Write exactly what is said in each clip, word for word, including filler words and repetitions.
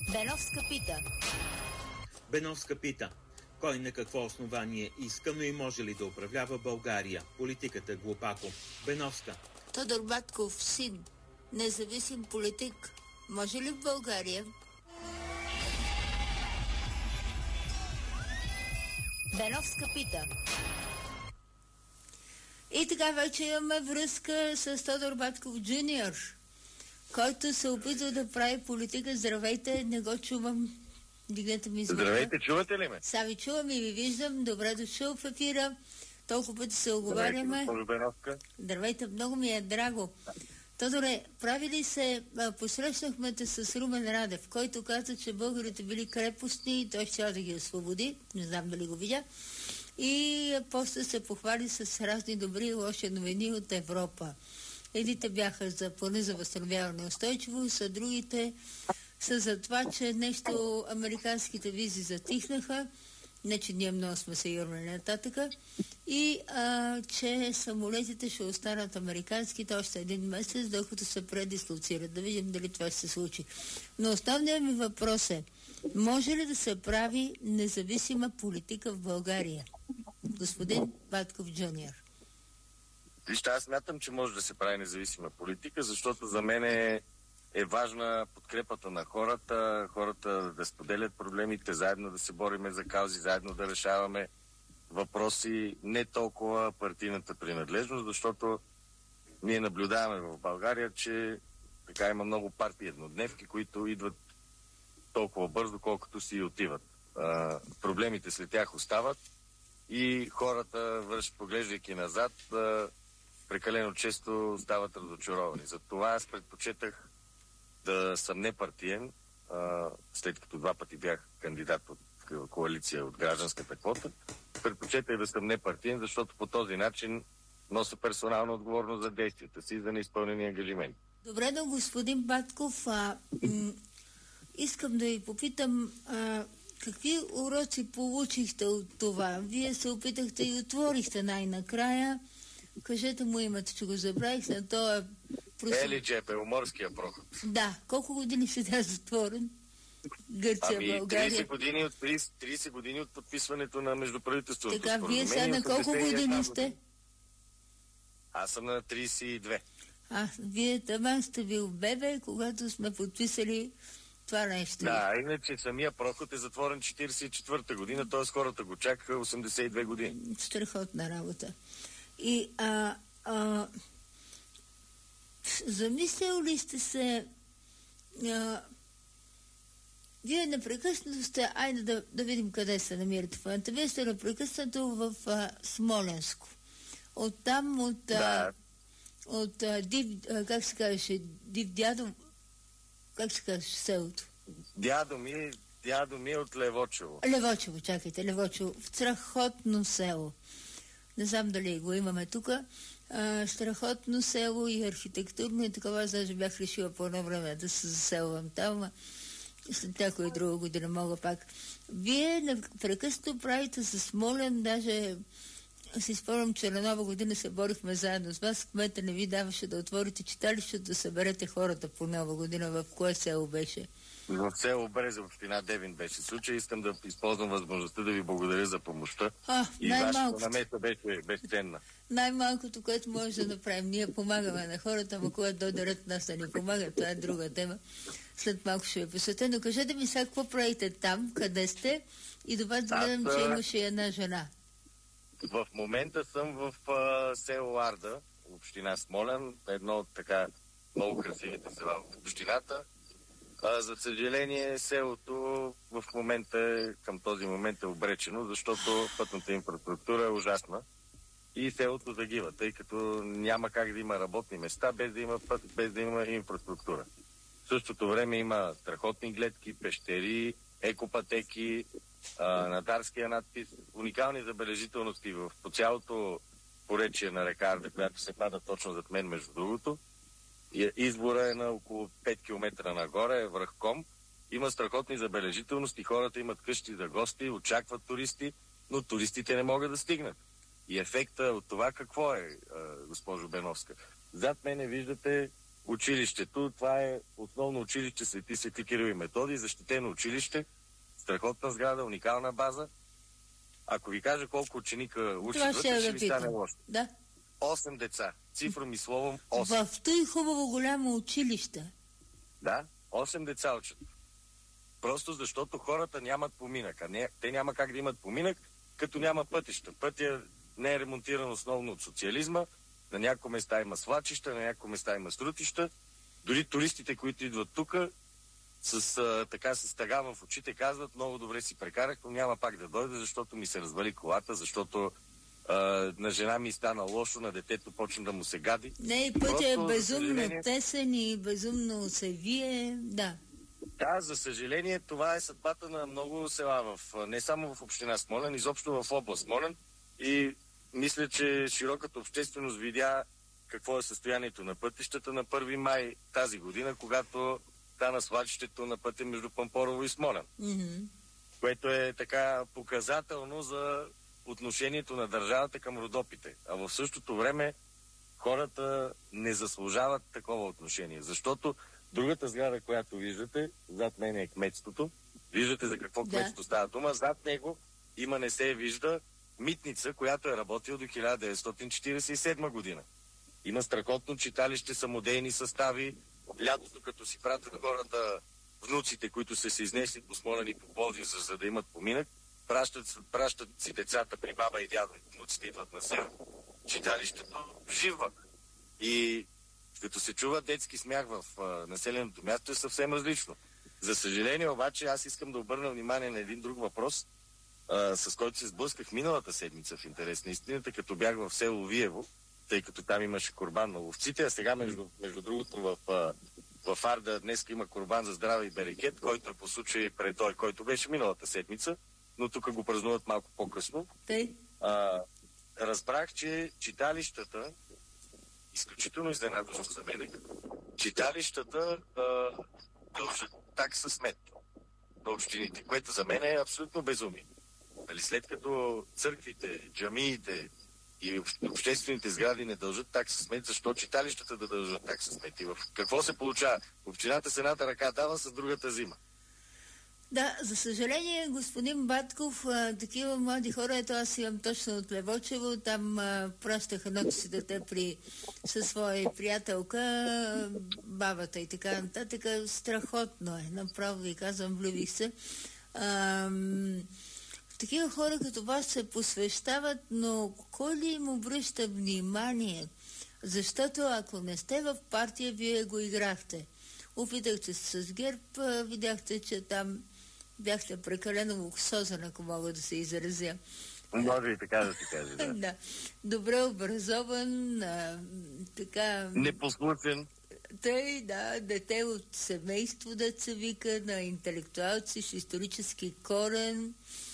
Беновска пита. Беновска пита. Кой на какво основание иска, но и може ли да управлява България? Политиката глупако. Беновска. Тодор Батков, син, независим политик, може ли в България? Беновска пита. И така вече имаме връзка с Тодор Батков Джуниор, който се опитва да прави политика. Здравейте, не го чувам. Дигнете ми звука. Здравейте, чувате ли ме? Сега ви чувам и ви виждам. Добре дошъл в ефира. Толкова пъти се оговаряме. Здравейте, Здравейте, много ми е драго. Тодоре, прави ли се, посрещнахме те с Румен Радев, който каза, че българите били крепостни и той ще да ги освободи. Не знам дали го видя. И после се похвали с разни добри и лоши новини от Европа. Едните бяха за плана за възстановяване устойчивост, а другите са за това, че нещо американските визи затихнаха, не че ние много сме се юрнали нататъка, и а, че самолетите ще останат американските още един месец, докато се предислоцират. Да видим дали това ще се случи. Но основният ми въпрос е, може ли да се прави независима политика в България? Господин Батков Джуниор. Вижте, аз смятам, че може да се прави независима политика, защото за мен е, е важна подкрепата на хората, хората да споделят проблемите, заедно да се бориме за каузи, заедно да решаваме въпроси, не толкова партийната принадлежност, защото ние наблюдаваме в България, че така има много партии еднодневки, които идват толкова бързо, колкото си и отиват. А, проблемите след тях остават и хората, върш, поглеждайки назад, а, прекалено често стават разочаровани. Затова аз предпочетах да съм непартиен, а, след като два пъти бях кандидат от коалиция от гражданската квота. Предпочетах да съм непартиен, защото по този начин нося персонална отговорност за действията си, за неизпълнени ангажименти. Добре, да, господин Батков, а, м- искам да ви попитам, а, какви уроци получихте от това? Вие се опитахте и отворихте най-накрая. Кажете му името, че го забравих. На този... Просто... Елидже, Беломорския проход. Да. Колко години седя затворен? Гърция, ами, България. трийсет години от, трийсет години от подписването на междуправителственото така, споразумение. Вие сега на колко години сте? Аз съм на трийсет и две. А, вие там сте бил бебе, когато сме подписали това нещо. Да, иначе самия проход е затворен четирийсет и четвърта година, т.е. хората го чакаха осемдесет и две години. Страхотна работа. И а, а, замислял ли сте се, а, вие непрекъснато сте, айде да, да видим къде се намирате в момента. Вие сте непрекъснато в а, Смоленско. Оттам от, да. а, от а, див, а, как се казваше, див дядо, как се казваше селото? Дядо ми, дядо ми е от Левочево. Левочево, чакайте, Левочево. В страхотно село. Не знам дали го имаме тук. Страхотно село и архитектурно и такова. Аз даже бях решила по едно време да се заселвам там. След някоя друга година мога пак. Вие непрекъснато правите с Смолен, даже си спомням, че на Нова година се борихме заедно с вас. Кмета не ви даваше да отворите читалището, да съберете хората по Нова година. В кое село беше? В село Брезе, община Девин беше случай. Искам да използвам възможността да ви благодаря за помощта. А, и вашата намеса беше безценна. Най-малкото, което може да направим, ние помагаме на хората, ама когато дойде ред нас да ни помагат, това е друга тема. След малко ще ви посветя. Но кажете ми сега, какво правите там, къде сте? И до вас гледам, че имаше една жена. В момента съм в а, село Арда, община Смолян, едно от така много красивите села в общината. А, за съжаление, селото в момента, към този момент е обречено, защото пътната инфраструктура е ужасна и селото загива, тъй като няма как да има работни места без да има път, без да има инфраструктура. В същото време има страхотни гледки, пещери, екопатеки, а, на Дарския надпис, уникални забележителности в, по цялото поречие на река Арда, която се пада точно зад мен, между другото. Избора е на около пет километра нагоре, е връх Ком. Има страхотни забележителности, хората имат къщи за гости, очакват туристи, но туристите не могат да стигнат. И ефекта от това какво е, госпожо Беновска? Зад мене виждате училището. Това е основно училище Свети Свети Кирил и Методий, защитено училище, страхотна сграда, уникална база. Ако ви кажа колко ученика учи вътре, ще, ще ви стане лошо. Да. Осем деца. Цифром и словом осем. В той хубаво голямо училище. Да, осем деца учат. Просто защото хората нямат поминък. А не, те няма как да имат поминък, като няма пътища. Пътя не е ремонтиран основно от социализма. На някои места има свлачища, на някои места има срутища. Дори туристите, които идват тук, с, а, така, с тъга в очите казват, много добре си прекарах, но няма пак да дойде, защото ми се развали колата, защото а, на жена ми стана лошо, на детето почна да му се гади. Не, и пътя е безумно съжаление... тесен и безумно се вие, да. Да, за съжаление, това е съдбата на много села, в, не само в община Смолян, изобщо в област Смолян. И мисля, че широката общественост видя какво е състоянието на пътищата на първи май тази година, когато стана свлачището на пътя между Пампорово и Смолян. Mm-hmm. Което е така показателно за отношението на държавата към Родопите. А в същото време хората не заслужават такова отношение, защото другата сграда, която виждате, зад мен е кметството. Виждате за какво да. Кметство става дума. Зад него има, не се вижда, митница, която е работила до хиляда деветстотин четиридесет и седма година. Има страхотно читалище, самодейни състави. Лятото, като си пратят хората, внуците, които са се изнесли по Смолян и по Пловдив, за, за да имат поминък, пращат, пращат си децата при баба и дядо, и внуците идват на село. Читалището живва. И като се чува детски смях в а, населеното място, е съвсем различно. За съжаление, обаче, аз искам да обърна внимание на един друг въпрос, а, с който се сблъсках миналата седмица в интерес на истината, като бях в село Виево, тъй като там имаше курбан на ловците, а сега, между, между другото, в, в Арда днес има курбан за здраве и берекет, който е по случай пред той, който беше миналата седмица, но тук го празнуват малко по-късно. А, разбрах, че читалищата, изключително изненадващо за мен, читалищата а, дължат такса смет на общините, което за мен е абсолютно безумие. Нали, след като църквите, джамиите и обществените сгради не дължат такса смет, защо читалищата да дължат такса смет? И в какво се получава? Общината с едната ръка дава, с другата взима. Да, за съжаление, господин Батков, а, такива млади хора, ето аз имам точно от Левочево, там а, пращах едното си дете при, със своя приятелка, бабата и така нататък. Страхотно е, направо ви казвам, влюбих се. А, такива хора като вас се посвещават, но кой ли им обръща внимание? Защото ако не сте в партия, вие го играхте. Опитахте се с ГЕРБ, видяхте, че там бяхте прекалено луксозен, ако мога да се изразя. Може и така да се каже, да. Да. Добре образован, а, така... непослушен. Тъй, да, дете от семейство, да се вика, на интелектуалци с исторически корен.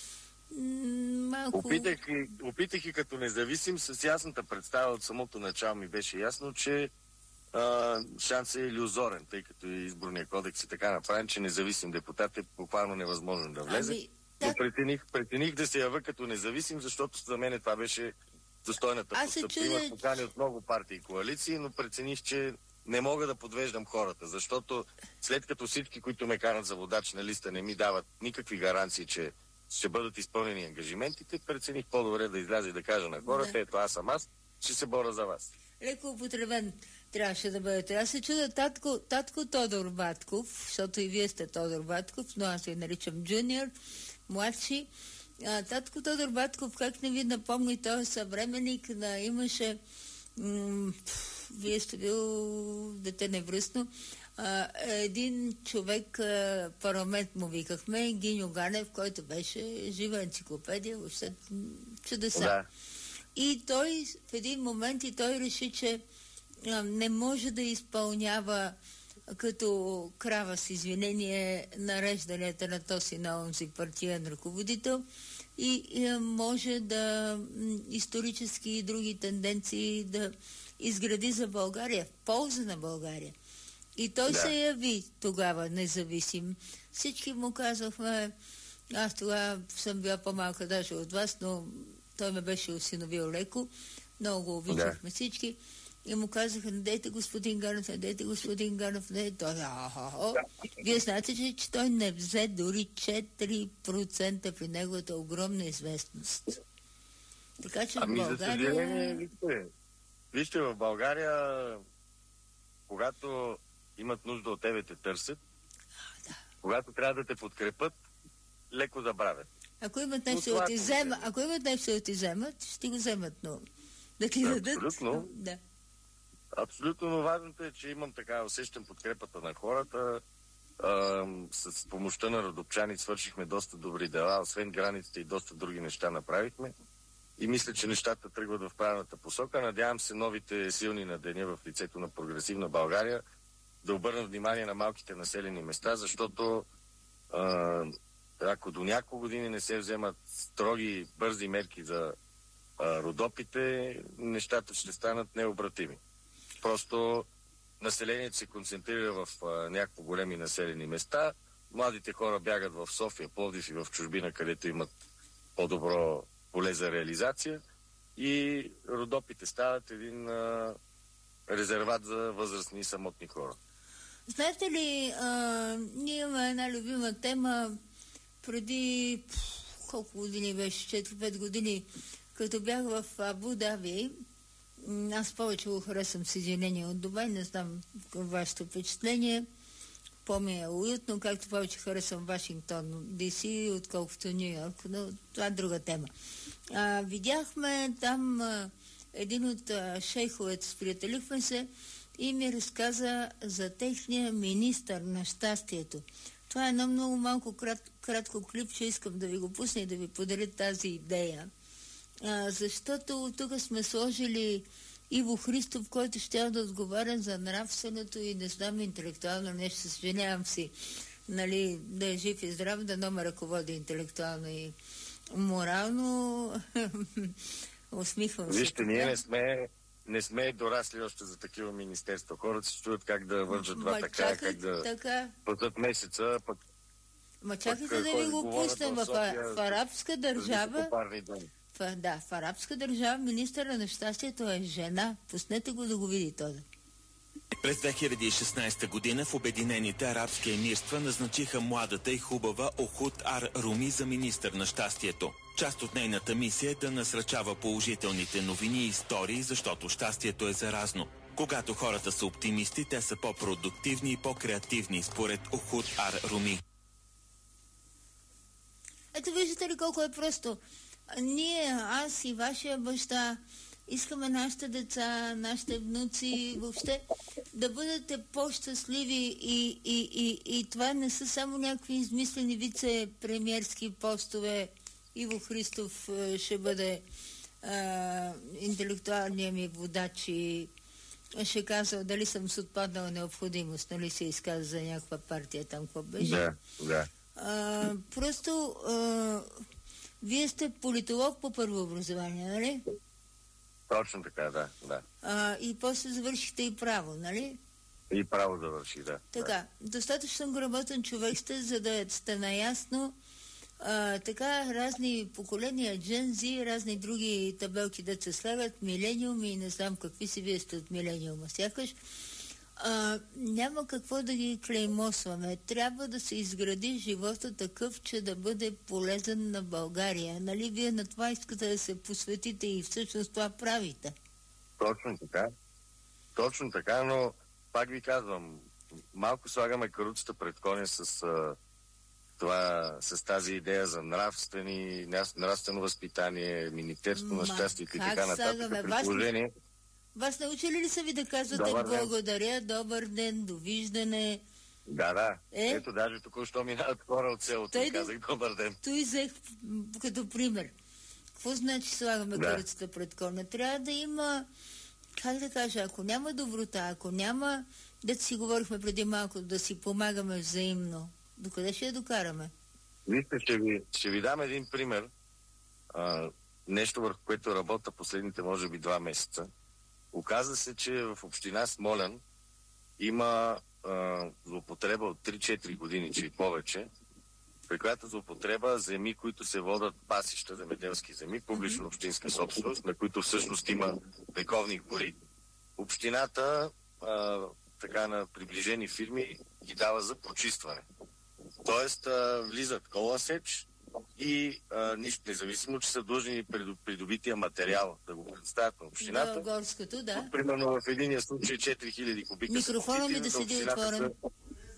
Малко... Опитах и, опитах и като независим, с ясната представа от самото начало ми беше ясно, че Uh, шанс е илюзорен, тъй като изборния кодекс е така направен, че независим депутат е буквално невъзможно да влезе. Ами, так... Но претених, претених да се ява като независим, защото за мен това беше достойната постъпка. Имах покани от много партии и коалиции, но прецених, че не мога да подвеждам хората, защото след като всички, които ме карат за водач на листа, не ми дават никакви гаранции, че ще бъдат изпълнени ангажиментите, прецених по-добре да изляза и да кажа на хората, да. Ето аз съм аз, ще се боря за вас. Леко употребен трябваше да бъдете. Аз се чуда татко, татко Тодор Батков, защото и вие сте Тодор Батков, но аз ви наричам джуниор, младши. А, татко Тодор Батков, как не ви напомни, той е съвременник на имаше м- вие сте бил дете невръстно. А, един човек, а, парламент му викахме, Гиньо Ганев, който беше жива енциклопедия, въобще чудеса. Да. И той в един момент и той реши, че а, не може да изпълнява като крава с извинение нарежданията на този на онзи партиен ръководител и, и може да исторически и други тенденции да изгради за България, в полза на България. И той да. се яви тогава независим. Всички му казахме, аз тогава съм била по-малка даже от вас, но той ме беше осиновил леко, много го обичахме да. всички. и му казаха, не дейте господин Ганев, не дейте господин Ганев, не той, а-а-а. Вие знаете, че, че той не взе дори четири процента при неговата огромна известност. Така че ами, в България... за съжаление, вижте, вижте, в България, когато имат нужда от тебе, те търсят, а, да. Когато трябва да те подкрепят, леко забравят. Ако имат нещо да ти вземат, ако имат нещо да ти вземат, ще го вземат, но да ти дадат. Абсолютно. Да. Абсолютно, но важното е, че имам така, усещам подкрепата на хората. А, с помощта на родопчани свършихме доста добри дела, освен границите и доста други неща направихме. И мисля, че нещата тръгват в правилната посока. Надявам се новите силни на деня в лицето на прогресивна България да обърнат внимание на малките населени места, защото а, ако до няколко години не се вземат строги, бързи мерки за а, родопите, нещата ще станат необратими. Просто населението се концентрира в а, някакво големи населени места, младите хора бягат в София, Пловдив и в чужбина, където имат по-добро поле за реализация и родопите стават един а, резерват за възрастни и самотни хора. Знаете ли, а, ние имаме една любима тема преди пф, колко години беше, четири-пет години, като бях в Абу Даби. Аз повече го харесвам Съединение от Дубай, не знам вашето впечатление. По-ми е уютно, както повече харесвам Вашингтон, Ди Си, отколкото Ню Йорк, но това е друга тема. А, видяхме там а, един от а, шейховете, сприятелихме се и ми разказа за техния министър на щастието. Това е едно много малко крат, кратко клипче, искам да ви го пусна и да ви подаря тази идея. А, защото тук сме сложили Иво Христов, който ще да отговаря за нравственото и не знам интелектуално нещо. Съжалявам си, нали, да е жив и здрав, да но ме ръководи интелектуално и морално. Усмихвам се. Вижте, ние не сме, не сме дорасли още за такива министерства. Хората се чуят как да вържат два така, как да така. платят месеца, пък... Ма чакайте да ви го пуснем в, в арабска държава. В, да, в арабска държава министъра на щастието е жена. Пуснете го да го види този. През две хиляди и шестнадесета година в Обединените арабски емирства назначиха младата и хубава Охуд Ар Руми за министър на щастието. Част от нейната мисия е да насръчава положителните новини и истории, защото щастието е заразно. Когато хората са оптимисти, те са по-продуктивни и по-креативни, според Охуд Ар Руми. Ето виждате ли колко е просто. Ние, аз и вашия баща, искаме нашите деца, нашите внуци, въобще да бъдете по-щастливи и, и, и, и това не са само някакви измислени вице-премиерски постове. Иво Христов ще бъде а, интелектуалният ми водач и ще казал дали съм с отпаднала необходимост, нали се изказа за някаква партия там, какво беше. Да, да. А, просто а, вие сте политолог по първо образование, нали? Точно така, да, да. А, и после завършихте и право, нали? И право завърши, да. Така, да. Достатъчно грамотен човек сте, за да сте наясно а, така разни поколения, джензи, разни други табелки да се слагат, милениуми и не знам какви си вие сте от милениума. Сякаш а, няма какво да ги клеймосваме. Трябва да се изгради живота такъв, че да бъде полезен на България. Нали вие на това искате да се посветите и всъщност това правите? Точно така. Точно така, но пак ви казвам, малко слагаме каруцата пред коня с, а, това, с тази идея за нравствени, нравствено възпитание, Министерство на щастието и така нататък. При положение... Вас научили ли са ви да казвате благодаря, добър ден, довиждане? Да, да. Е? Ето, даже току-що минават хора от селото и казах добър ден. Той взех като пример. Какво значи слагаме да. каруцата пред коня? Трябва да има, как да кажа, ако няма доброта, ако няма, дето си говорихме преди малко, да си помагаме взаимно, докъде ще я докараме? Вижте, ще ви, ще ви дам един пример. А, нещо, върху което работя последните, може би, два месеца. Оказва се, че в община Смолян има а, злоупотреба от три-четири години, че и повече, при която злоупотреба земи, които се водят пасища, земеделски земи, публично общинска собственост, на които всъщност има вековни гори. общината а, така на приближени фирми ги дава за почистване. Тоест а, влизат кола сеч и а, нищо, независимо, че са длъжни придобития материал да го предоставят на общината. Да, горското, да. Примерно в единия случай четири хиляди кубика. Микрофона ми да седи отворен. Са...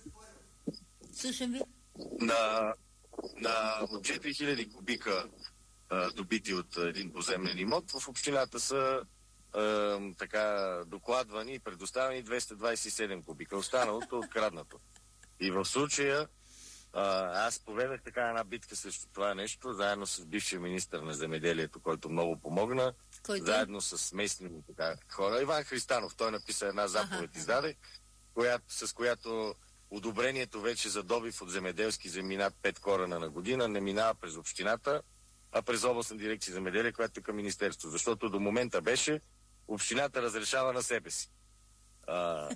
Слушам ви. На, на четири хиляди кубика а, добити от един поземен имот, в общината са а, така докладвани и предоставени двеста двадесет и седем кубика. Останалото е откраднато. И в случая а, аз поведах така една битка срещу това нещо, заедно с бившия министър на земеделието, който много помогна, който? Заедно с местни така, хора. Иван Христанов, той написа една заповед, ага. издаде, която, с която одобрението вече за добив от земеделски земи над пет корена на година не минава през общината, а през областна дирекция земеделие, която е към министерство. Защото до момента беше общината разрешава на себе си. А,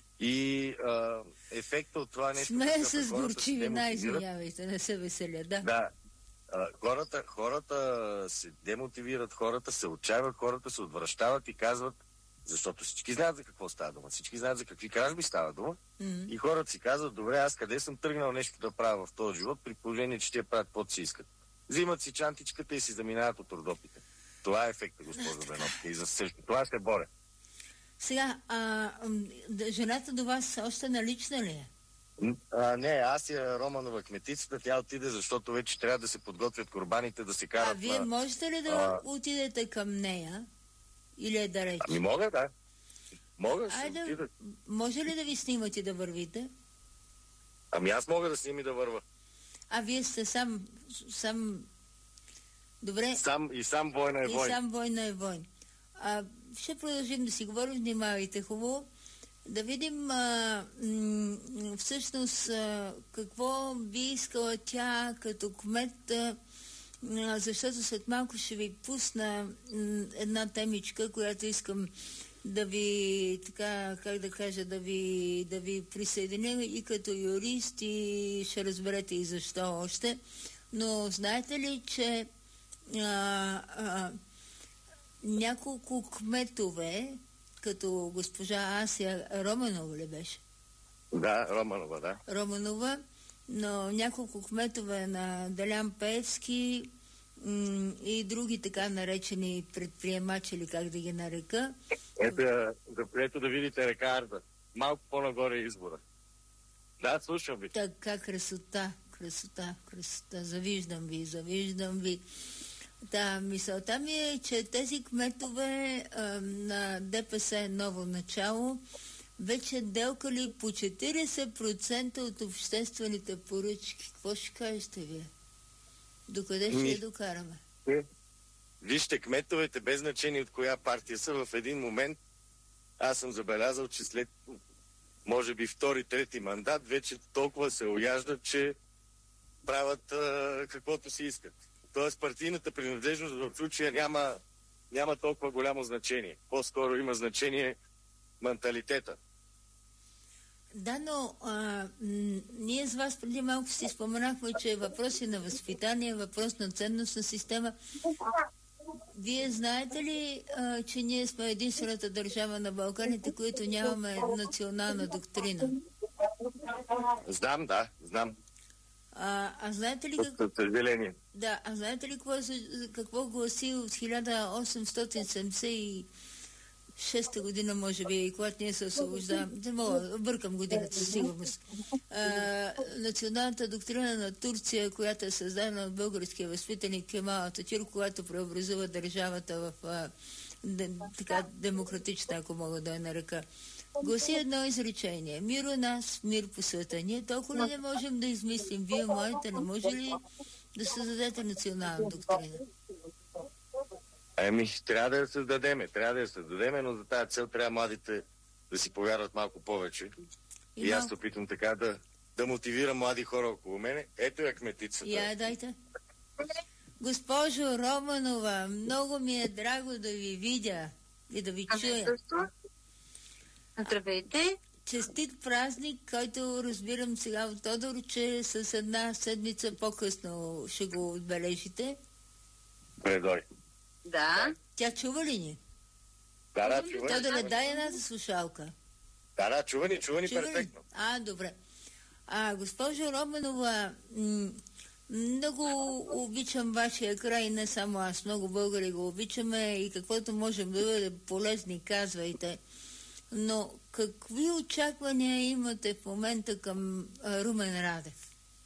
и а, ефекта от това нещо... Смея се с горчивина, извинявайте, не се веселя, да. Да. А, хората, хората се демотивират, хората се отчаиват, хората се отвръщават и казват, защото всички знаят за какво става дума, всички знаят за какви кражби става дума, mm-hmm. и хората си казват, добре, аз къде съм тръгнал нещо да правя в този живот, при положение, че те правят каквото си искат. Взимат си чантичката и си заминават от родопите. Това е ефектът, госпожо Беновска, и за също това ще боря. Сега, а, жената до вас още налична ли е? А, не, аз я Романова кметицата, тя отиде, защото вече трябва да се подготвят курбаните, да се карат. А вие на, можете ли да а... отидете към нея? Или е далеч? Ами мога, да. Мога да Айде, отида. Може ли да ви снимат и да вървите? Ами аз мога да сним и да върва. А вие сте сам... сам... Добре. Сам, и сам война е и войн. И сам война е войн. А, ще продължим да си говорим, внимавайте хубаво. Да видим а, м- всъщност а, какво би искала тя като кмет, а, защото след малко ще ви пусна м- една темичка, която искам да ви, така, как да кажа, да ви, да ви присъединя и като юрист, и ще разберете и защо още. Но знаете ли, че а, а, няколко кметове, като госпожа Ася Романова ли беше? Да, Романова, да. Романова, но няколко кметове на Делян Пеевски м- и други така наречени предприемачи, или как да ги нарека. Ето, ето да видите река Арда. Малко по-нагоре е избора. Да, слушам ви. Така, красота, красота, красота. Завиждам ви, завиждам ви. Да, мисълта ми е, че тези кметове а, на ДПС Ново начало вече делкали по четиридесет процента от обществените поръчки. Какво ще кажете вие? Докъде ще я докараме? Вижте, кметовете, без значение от коя партия са, в един момент аз съм забелязал, че след може би втори, трети мандат вече толкова се ояждат, че правят а, каквото си искат. Тоест партийната принадлежност в случая няма, няма толкова голямо значение. По-скоро има значение менталитета. Да, но а, м- ние с вас преди малко си споменахме, че е въпрос и на възпитание, въпрос на ценностна система. Вие знаете ли, а, че ние сме единствената държава на Балканите, които нямаме национална доктрина? Знам, да, знам. А, а знаете ли как... съжаление. Да, а знаете ли какво, какво гласи от хиляда осемстотин седемдесет и шеста година, може би, когато ние се освобождаваме, не мога, бъркам годината със сигурност. А, националната доктрина на Турция, която е създадена от българския възпитаник Кемал Ататюрк, когато преобразува държавата в а, де, така демократична, ако мога да я нарека, гласи едно изречение. Мир у нас, мир по света. Ние толкова ли не можем да измислим? Вие, моите, не може ли да създадете национална доктрина? Ами, трябва да я създадеме, трябва да я създадеме, но за тази цел трябва младите да си повярват малко повече. И, и аз се опитвам така да, да мотивирам млади хора около мене. Ето я кметицата. Я, дайте. Госпожо Романова, много ми е драго да ви видя и да ви чуя. Здравейте. Честит празник, който разбирам сега от Тодор, че с една седмица по-късно ще го отбележите. Предой. Да. Тя чува ли ни? Да, да, чува. То да не дай едната слушалка. Да, да, чува ни, чува ни Чува ли? перфектно. А, добре. А, госпожо Романова, м- много обичам вашия край, не само аз, много българи го обичаме и каквото можем да бъде полезни, казвайте. Но какви очаквания имате в момента към а, Румен Радев?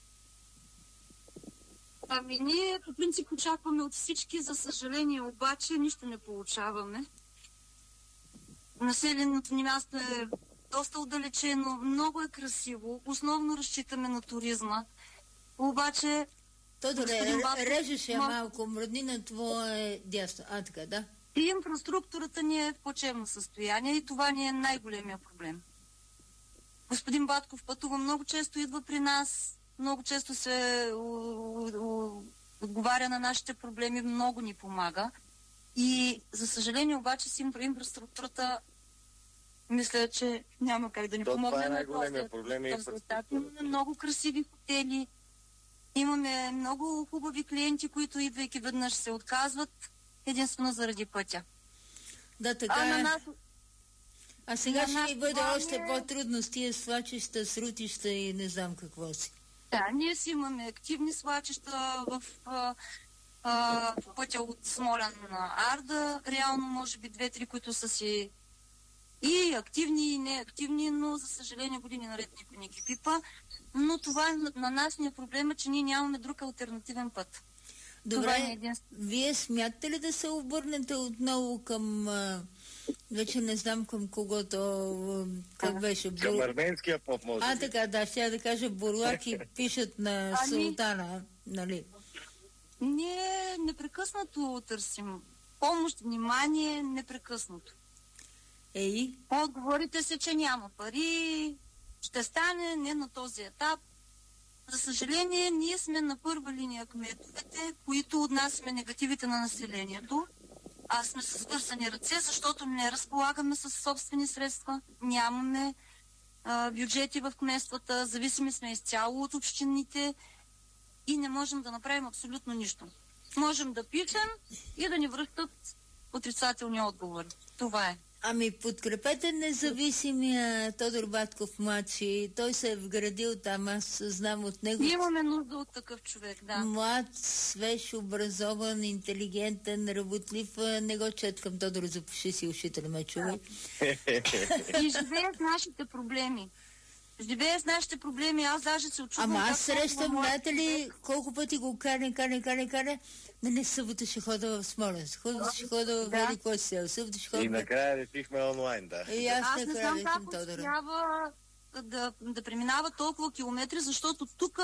Ами ние по принцип очакваме от всички, за съжаление обаче нищо не получаваме. Населеното ни място е доста отдалечено, много е красиво, основно разчитаме на туризма. Обаче... То да Батков, режеш я мал... малко, мръднина твое дясно. А, така, да? И инфраструктурата ни е в плачевно състояние и това ни е най-големия проблем. Господин Батков пътува много често, идва при нас, много често се отговаря на нашите проблеми, много ни помага. И за съжаление обаче с инфраструктурата мисля, че няма как да ни помогне. Това е най-големия проблем. Е имаме много красиви хотели, имаме много хубави клиенти, които идвайки веднъж се отказват единствено заради пътя. Да, така а, е. на нас... а сега ще ни бъде това още е... по-трудно с тия свлачища, срутища и не знам какво си. Да, ние си имаме активни свлачища в, а, а, в пътя от Смолян на Арда. Реално може би две-три, които са си и активни, и неактивни, но за съжаление години наред никой не ги пипа. Но това на, на нас ни е проблема, че ние нямаме друг алтернативен път. Добре, е един... вие смятате ли да се обърнете отново към, а, вече не знам към кого то, как беше? Бур... Към арменския поп, може А, би. така, да, ще да кажа, бурлаки пишат на Ами... султана, нали? Ние непрекъснато търсим помощ, внимание, непрекъснато. Ей? Отговорите се, че няма пари, ще стане не на този етап. За съжаление, ние сме на първа линия кметовете, които отнасяме негативите на населението. А сме с свързани ръце, защото не разполагаме с собствени средства, нямаме а, бюджети в кметствата, зависими сме изцяло от общините и не можем да направим абсолютно нищо. Можем да пишем и да ни връщат отрицателни отговори. Това е. Ами подкрепете независимия Тодор Батков младши. Той се е вградил там, аз знам от него. Имаме нужда от такъв човек, да. Млад, свеж, образован, интелигентен, работлив. Не го четкам, Тодор, запиши си ушите, не ме чувай. И живее с нашите проблеми. Живее с нашите проблеми, аз даже се очудвам. Ама аз срещам, знаете ли, колко пъти го кане, кане, кане, кане. На не събота ще хода в Смолян, събота ще хода в Да. Велико сел, събота ще хода... И накрая решихме онлайн, да. И аз, Аз не накрая знам викам как Тодора. успява да, да преминава толкова километри, защото тук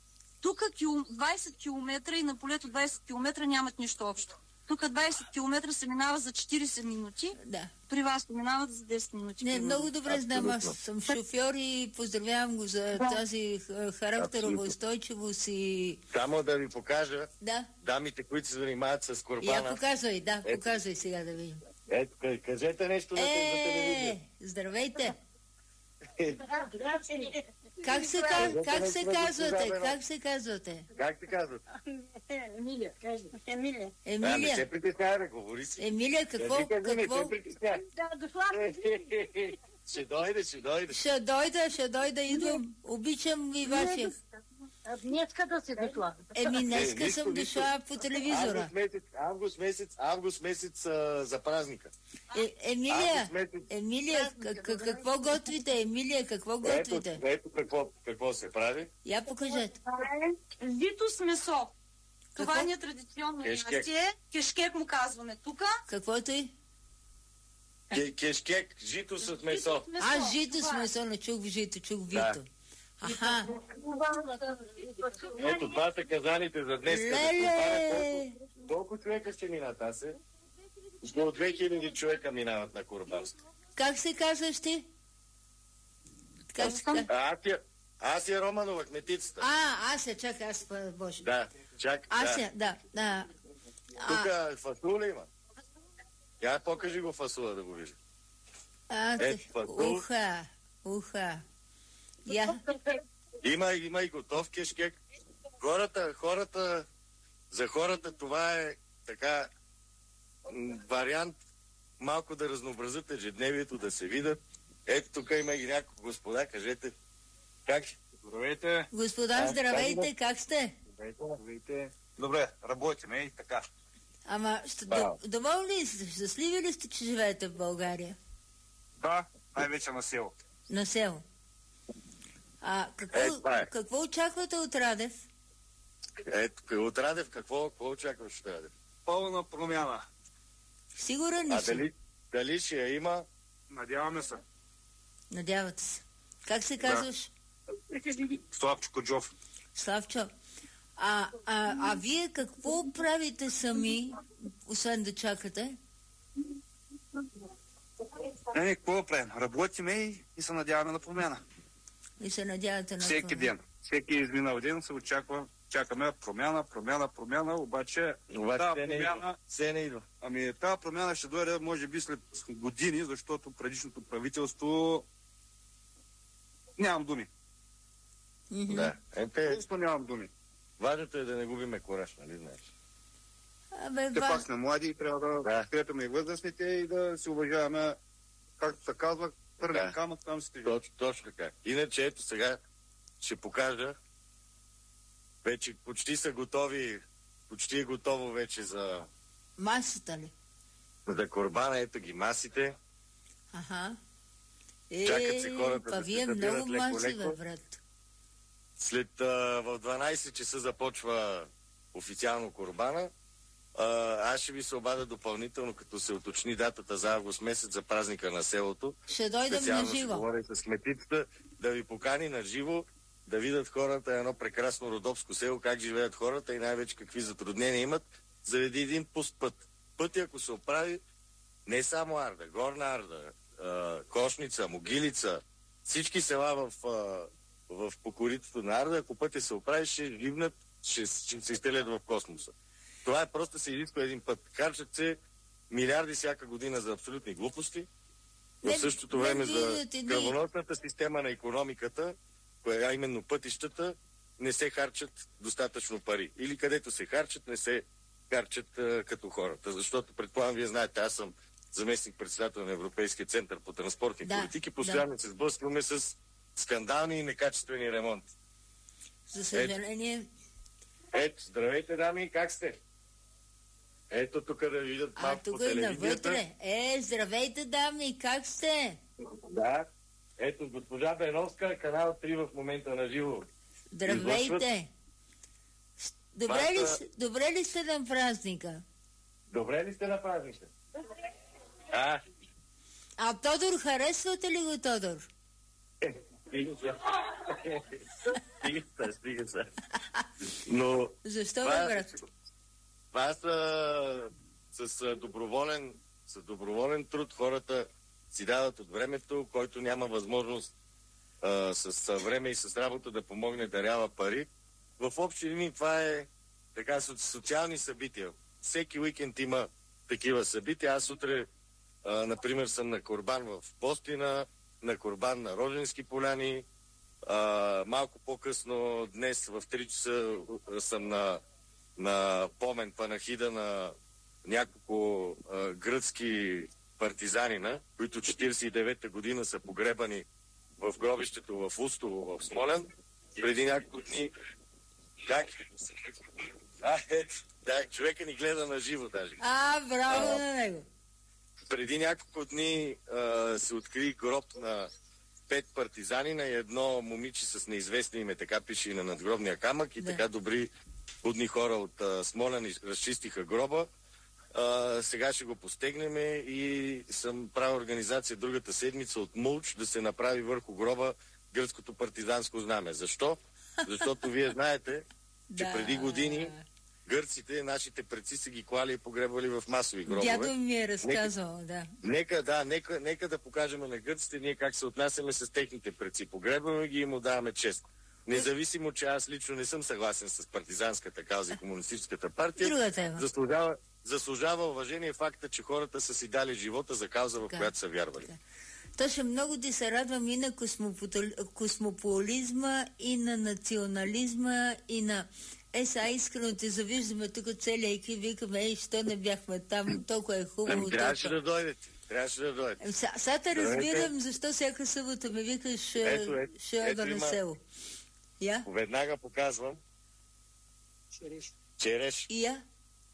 двайсет километра и на полето двайсет километра нямат нищо общо. Тук двайсет километра се минава за четирийсет минути, Да. при вас се минават за десет минути. Не, примерно. много добре знам, аз съм шофьор и поздравявам го за Да. тази х- характерова Абсолютно. устойчивост и... Само да ви покажа Да, дамите, които се занимават с я Курбана. показвай, да, Ето. показвай сега да видим. Ето, къ- кажете нещо за тези телевизия. Е, здравейте! Как се, ка- как се казвате? Как се казвате? Как те казват? Емилия, кажи. Емилия. Да, не се Емилия. притеснявай, да говори си. Емилия, какво? Кажи, кажи, не Какво? се притеснявай. Да, дошла. Ще дойде, ще дойде. Ще дойда, ще дойда, идвам. Обичам и вашия. Днеска да си дошла. Еми, днеска нищо, съм нищо. дошла по телевизора. Август месец, август месец, август месец а, за празника. Е, Емилия, Август месец. Емилия, к- к- какво готвите? Емилия, какво Ето, готвите? ето какво, какво се прави. Я покажете. Това е Зито с месо. Това Какво? ни е традиционно Кешкек. ястие. Кешкек му казваме тук. Каквото и? Ке- Кешкек, жито с месо. Аз жито с Това е. месо, не чух жито, чух Да. вито. Аха. Ето, това са казаните за днес. Леле! Колко човека ще минат, аз е? Около две хиляди човека минават на Курбанска. Как се казваш ти? Как се казваш? А, аз я, аз я Романова, кметицата. А, аз я, чакай, аз, па- боже. Да, чак, Аз да. я, да, да. А, Тук фасула има. Я покажи го фасула да го вижда. а, Ето, те- фасул. уха, уха. Я, Има, има и готов кешкек. Хората, хората, за хората това е така м, вариант малко да разнообразят ежедневието, да се видят. Ето тук има и няколко господа, кажете. Как? Здравейте. Господа, здравейте, как сте? Здравейте, здравейте. Добре, работиме и така. Ама, ще, да. доволни ли сте, щастливи ли сте, че живеете в България? Да, най-вече на село. На село. А какво, е, е. какво очаквате от Радев? Ето, от Радев какво, какво очакваш от Радев? Пълна промяна. Сигурен ли А си? дали, дали ще я има? Надяваме се. Надявате се. Как се казваш? Славчо Коджов. Славчо. А, а, а вие какво правите сами, освен да чакате? Не, не, какво да правим? Работиме и, и се надяваме на промяна. И се надявате на Всеки това? ден. Всеки изминал ден се очаква, чакаме промяна, промяна, промяна, обаче Обаче тази се не промяна, идва. Се не идва. ами тази промяна ще дойде може би след години, защото предишното правителство нямам думи. Мгм. Да. Ете, Просто нямам думи. важното е да не губиме кораж, нали знаеш? Абе, Те ва... пак сме млади и трябва да Да. подкрепяме и възрастните и да си уважаваме, както се казва, първен Да. камък там се тежи. Точно, точно така. Иначе ето сега ще покажа. Вече почти са готови, почти е готово вече за, масата ли? за корбана. Ето ги масите. Аха. Е, Чакат се хората па да вие се събират много маси, леко-леко. бе, брат. След а, в дванайсет часа започва официално корбана. А, аз ще ви се обадя допълнително, като се уточни датата за август месец за празника на селото. Ще дойдем на Специално ще живо. говоря с кметицата, да ви покани на живо, да видят хората едно прекрасно родопско село, как живеят хората и най-вече какви затруднения имат, заради един пуст път. Пътя, ако се оправи, не само Арда, Горна Арда, а, Кошница, Могилица, всички села в, а, в покоритото на Арда, ако пътя се оправи, ще живнат, ще, ще се изстрелят в космоса. Това е просто се изисква един път. Харчат се милиарди всяка година за абсолютни глупости, в Не- същото не време за видите ни- кръвоносната система на икономиката, коя именно пътищата, не се харчат достатъчно пари. Или където се харчат, не се харчат а, като хората. Защото, предполагам, вие знаете, аз съм заместник-председател на Европейския център по транспортни Да, политики. Постоянно се сблъскваме с скандални и некачествени ремонти. За съжаление, Ето, здравейте, дами, как сте? Ето тук да видят а малко по тук и телевизията. навътре. Е, здравейте, дами, как сте? Да. Ето, госпожа Беновска, канал три в момента на живо. Здравейте. Добре Това ли, са- с- добре ли сте на празника? Добре ли сте на празника? А, А Тодор, харесвате ли го, Тодор? стига се. Стига се, стига се. Но Защо, бе, това, брат? това са с а, доброволен, с доброволен труд хората си дават от времето, който няма възможност а, с а, време и с работа да помогне, дарява пари. В общи линии това е така со- социални събития. Всеки уикенд има такива събития. Аз утре, а, например, съм на Корбан в Постина, на Корбан на Роженски поляни. А, малко по-късно днес в три часа съм на, на помен панахида на няколко а, гръцки партизанина, които четиридесет и девета година са погребани в гробището в Устово, в Смолян. Преди няколко дни... Как? А, ето, да, човека ни гледа на живо даже. А, браво А, на него. Преди няколко дни а, се откри гроб на пет партизанина и едно момиче с неизвестни име, така пише и на надгробния камък, и Да. така добри будни хора от а, Смолян из- разчистиха гроба. А, сега ще го постегнем и съм правил организация другата седмица от Мулч да се направи върху гроба гръцкото партизанско знаме. Защо? Защото вие знаете, че Да. преди години гърците, нашите предци са ги клали и погребвали в масови гробове. Дядо ми е разказал, да. Нека, да, нека, нека да покажем на гърците ние как се отнасяме с техните предци. Погребваме ги и му даваме чест. Независимо, че аз лично не съм съгласен с партизанската кауза и комунистическата партия, Друга тема. заслужава, заслужава уважение факта, че хората са си дали живота за кауза, в Така, която са вярвали. така. Точно много ти се радвам и на космопотол- космополизма, и на национализма, и на Е, сега искрено те завиждаме тук целия екип, викаме, ей, що не бяхме там, толкова е хубаво. Ами, трябваше да дойдете. Трябваше да дойдете. Сега те разбирам, защо всяка събота ме викаш, Ето, ето, ще ето ода на има- село. Я? Веднага показвам. Череш. И я?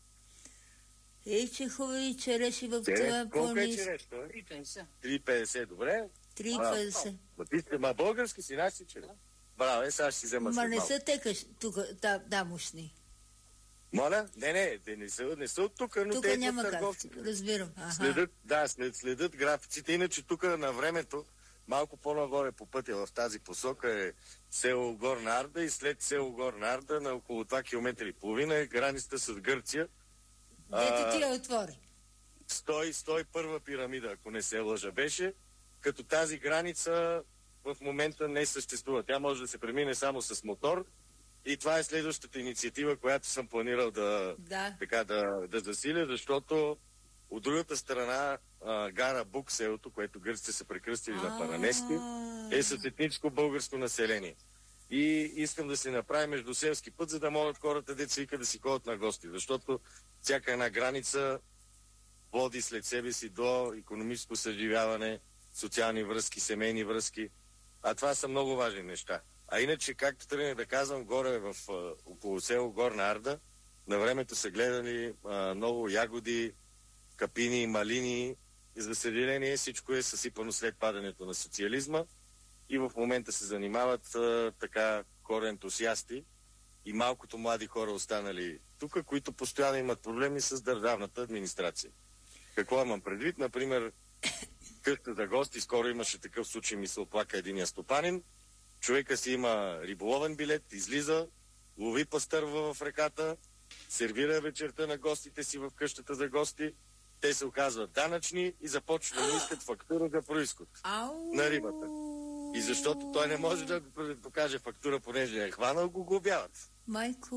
Ей, че хубави череши в Череш. това Колко е по-ниско. череш? три и петдесет. Добре. три и петдесет. Ма ти сте, ма български си, наши череш. Браво, е, сега ще си взема Ма след не малко. са текаш тук, да, дамошни. Моля? Не, не, те не са, не са от тук, но Тук те няма от как. търговците. Разбирам. Аха. Следят, да, след, следят графиците. Иначе тук на времето, малко по-нагоре по пътя в тази посока е село Горна Арда и след село Горна Арда на около два километра и половина е границата с Гърция. Дето ти я отвори. сто и първа пирамида, ако не се лъжа, беше, като тази граница в момента не съществува. Тя може да се премине само с мотор и това е следващата инициатива, която съм планирал да, Да. така, да, да засиля, защото от другата страна а, гара Бук, селото, което гърците са прекръстили на Паранески, е с етническо българско население. И искам да се направи междуселски път, за да могат хората, деца вика, да си ходят на гости, защото всяка една граница води след себе си до икономическо съживяване, социални връзки, семейни връзки. А това са много важни неща. А иначе, както тръгнах да казвам, горе в а, около село Горна Арда, на времето са гледали а, много ягоди, капини, малини. И за съжаление всичко е съсипано след падането на социализма. И в момента се занимават а, така хора ентусиасти и малкото млади хора останали тук, които постоянно имат проблеми с държавната администрация. Какво имам предвид? Например, къща за гости, скоро имаше такъв случай, ми се оплака единия стопанин. Човека си има риболовен билет, излиза, лови пастърва в реката, сервира вечерта на гостите си в къщата за гости. Те се оказват данъчни и започват да му искат фактура за происход Ау! на рибата. И защото той не може да покаже фактура, понеже е хванал, го глобяват. Майко...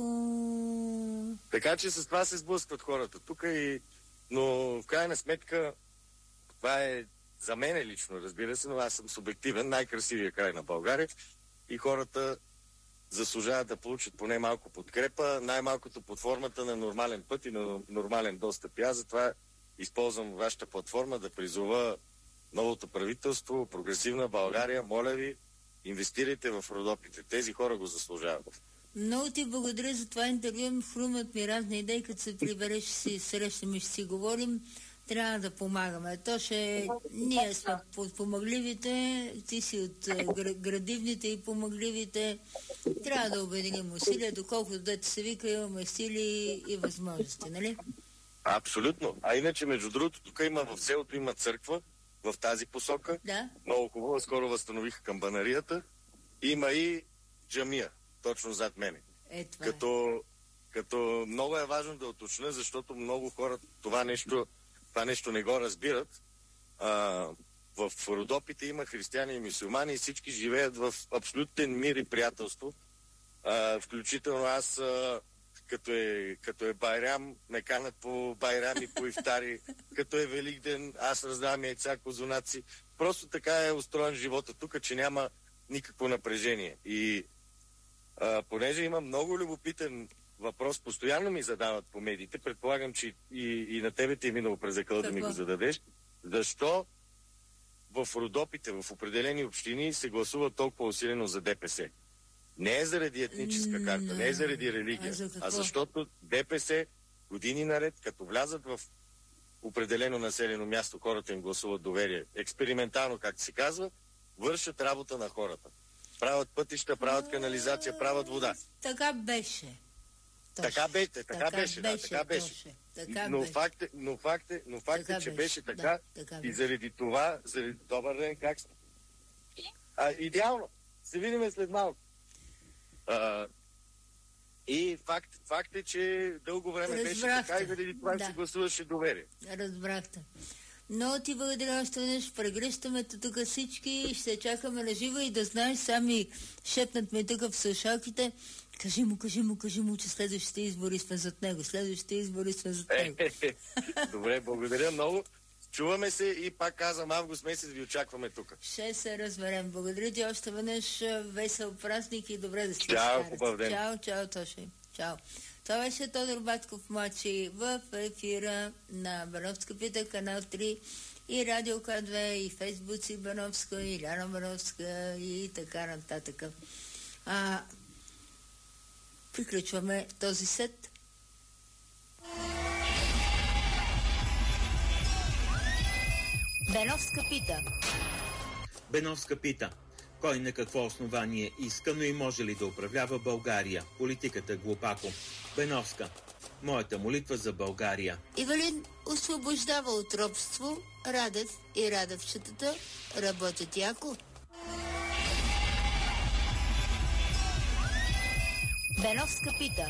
Така че с това се сблъскват хората тук и... Но в крайна сметка това е за мен лично, разбира се, но аз съм субективен, най-красивия край на България и хората заслужават да получат поне малко подкрепа, най-малкото под формата на нормален път и на нормален достъп. И аз затова използвам вашата платформа да призова новото правителство, прогресивна България, моля ви, инвестирайте в Родопите. Тези хора го заслужават. Много ти благодаря за това интервю. Хрумат ми разни идеи, като се прибереш, си срещаме, ще си говорим. Трябва да помагаме. То ще... Ние сме помагливите, ти си от градивните и помагливите. Трябва да обединим усилия, доколкото дете се вика, имаме сили и възможности, нали? Абсолютно. А иначе, между другото, тук има в селото има църква в тази посока. Да. Много хубаво. Скоро възстановиха камбанарията. Има и джамия, точно зад мене. Е, това Като, като много е важно да уточня, защото много хора това нещо, това нещо не го разбират. А, в Родопите има християни и мюсюлмани и всички живеят в абсолютен мир и приятелство. А, включително аз, а, като, е, като е Байрам, ме канат по Байрам и по ифтари. Като е Великден, аз раздавам яйца, козунаци. Просто така е устроен живота тук, че няма никакво напрежение. И а, понеже има много любопитен въпрос, постоянно ми задават по медиите, предполагам, че и, и на тебе ти е минало през акъл да ми го зададеш, защо в Родопите, в определени общини се гласува толкова усилено за ДПС? Не е заради етническа карта, не е заради религия, А, за а защото ДПС години наред, като влязат в определено населено място, хората им гласуват доверие, експериментално, както се казва, вършат работа на хората. Правят пътища, правят канализация, правят вода. Така беше. Точно. Така беше, така, Така беше, да, беше, така беше. Тоше. Така но, беше. факт е, но факт е, но факт Така е, че беше, беше така, да, така и беше. заради това, заради... Добър ден, как сте? А, идеално. Се видим след малко. А, и факт, факт е, че дълго време беше Разбрахте. така и заради това Да. се гласуваше доверие. Разбрахте. Много ти благодаря още веднъж. Прегръщаме тук всички. Ще чакаме на живо и да знаеш, сами шепнат ме тук в слушалките. Кажи му, кажи му, кажи му, че следващите избори сме зад него. Следващите избори сме зад него. Добре, благодаря много. Чуваме се и пак казвам, август месец ви очакваме тук. Ще се разберем. Благодаря ти още веднъж. Весел празник и добре да си Чао, изкарате. хубав ден. Чао, чао, Тоше. Чао. Това беше Тодор Батков младши в ефира на Бановска пита, канал три и Радио К две, и Фейсбуци Бановска, и Ляна Бановска и така нататък. А, приключваме този сет. Беновска пита. Беновска пита. Кой на какво основание иска, но и може ли да управлява България? Политиката глупако. Беновска. Моята молитва за България. Ивелин освобождава от робство. Радев и Радевчетата работят яко. Беновска пита.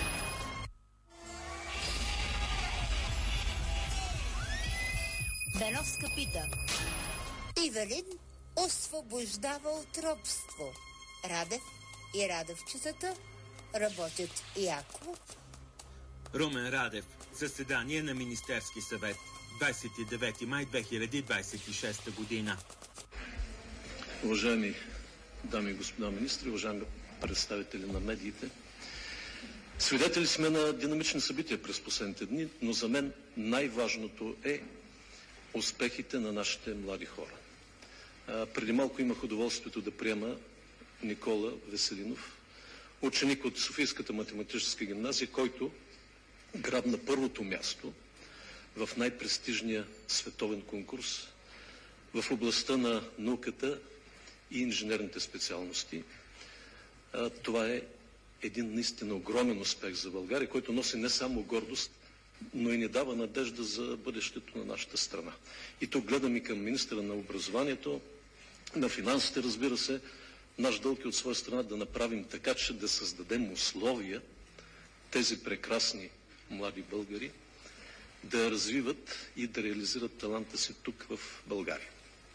Беновска пита. Ивелин освобождава от робство. Радев и Радевчетата работят яко. Румен Радев. Заседание на Министерски съвет. двадесет и девети май две хиляди двадесет и шеста година. Уважаеми дами и господа министри, уважаеми представители на медиите, свидетели сме на динамични събития през последните дни, но за мен най-важното е успехите на нашите млади хора. А, преди малко имах удоволствието да приема Никола Веселинов, ученик от Софийската математическа гимназия, който грабна първото място в най-престижния световен конкурс в областта на науката и инженерните специалности. А, това е един наистина огромен успех за България, който носи не само гордост, но и ни дава надежда за бъдещето на нашата страна. И тук гледам и към министъра на образованието, на финансите, разбира се. Наш дълг е от своя страна да направим така, че да създадем условия тези прекрасни млади българи да развиват и да реализират таланта си тук в България.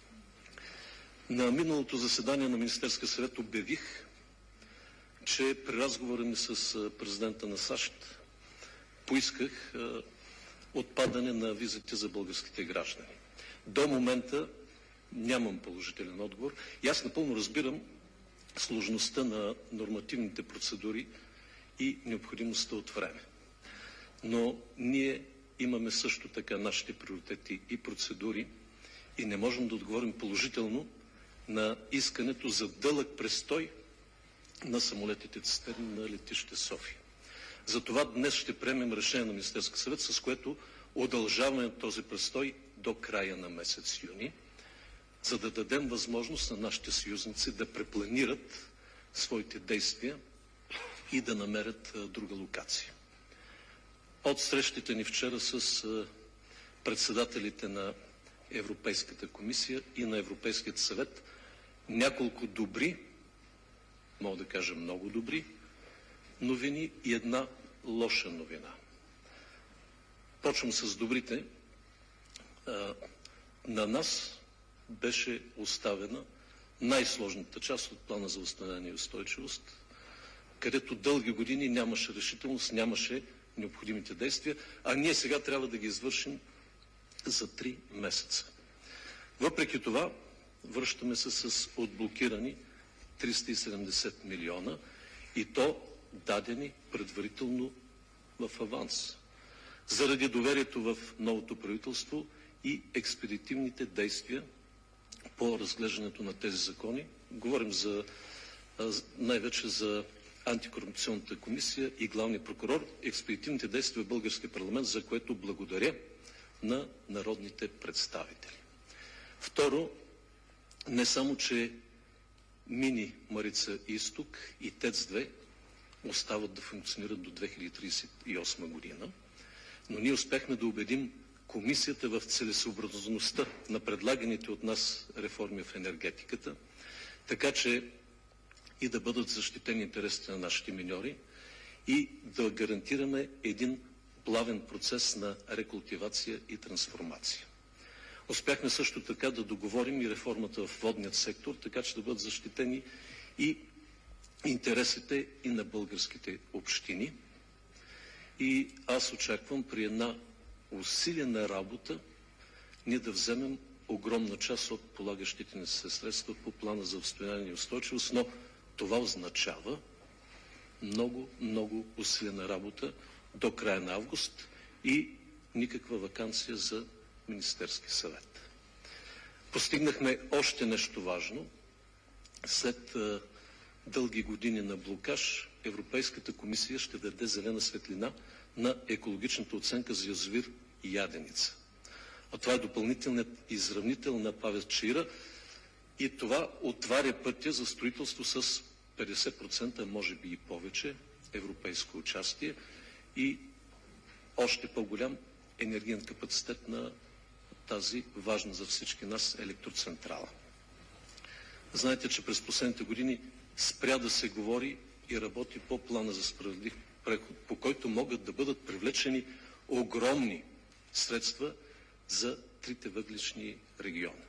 На миналото заседание на Министерския съвет обявих, че при разговора ми с президента на САЩ поисках а, отпадане на визите за българските граждани. До момента нямам положителен отговор и аз напълно разбирам сложността на нормативните процедури и необходимостта от време. Но ние имаме също така нашите приоритети и процедури и не можем да отговорим положително на искането за дълъг престой на самолетите цистерни на летище София. Затова днес ще приемем решение на Министерския съвет, с което удължаваме този престой до края на месец юни, за да дадем възможност на нашите съюзници да препланират своите действия и да намерят друга локация. От срещите ни вчера с председателите на Европейската комисия и на Европейският съвет няколко добри, мога да кажа много добри, новини и една лоша новина. Почвам с добрите. На нас беше оставена най-сложната част от плана за възстановяване и устойчивост, където дълги години нямаше решителност, нямаше необходимите действия, а ние сега трябва да ги извършим за три месеца. Въпреки това, връщаме се с отблокирани триста и седемдесет милиона и то дадени предварително в аванс. Заради доверието в новото правителство и експедитивните действия по разглеждането на тези закони. Говорим за най-вече за антикорупционната комисия и главния прокурор, експедитивните действия в българския парламент, за което благодаря на народните представители. Второ, не само, че Мини Марица Изток и ТЕЦ две остават да функционират до две хиляди тридесет и осма година, но ние успяхме да убедим комисията в целесъобразността на предлаганите от нас реформи в енергетиката, така че и да бъдат защитени интересите на нашите миньори и да гарантираме един плавен процес на рекултивация и трансформация. Успяхме също така да договорим и реформата в водният сектор, така че да бъдат защитени и интересите и на българските общини. И аз очаквам при една усилена работа ние да вземем огромна част от полагащите ни се средства по плана за възстановяване и устойчивост, но това означава много, много усилена работа до края на август и никаква ваканция за Министерски съвет. Постигнахме още нещо важно. След а, дълги години на блокаж, Европейската комисия ще даде зелена светлина на екологичната оценка за язовир Яденица. А това е допълнителният изравнител на ПАВЕЦ Чаира и това отваря пътя за строителство с петдесет процента, може би и повече, европейско участие и още по-голям енергиен капацитет на тази важна за всички нас електроцентрала. Знаете, че през последните години спря да се говори и работи по плана за справедлив преход, по който могат да бъдат привлечени огромни средства за трите въглищни региона.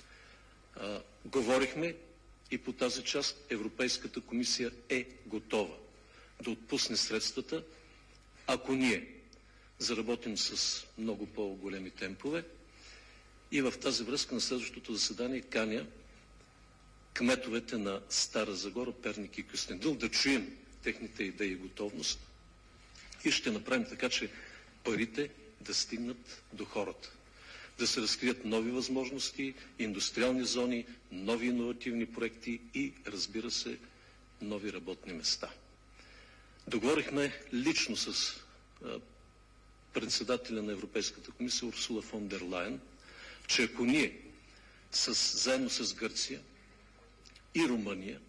А, говорихме и по тази част Европейската комисия е готова да отпусне средствата, ако ние заработим с много по-големи темпове. И в тази връзка на следващото заседание каня кметовете на Стара Загора, Перник и Кюстендил да чуем техните идеи и готовност и ще направим така, че парите да стигнат до хората. Да се разкрият нови възможности, индустриални зони, нови иновативни проекти и, разбира се, нови работни места. Договорихме лично с а, председателя на Европейската комисия Урсула фон дер Лайен, че ако ние с, заедно с Гърция и Румъния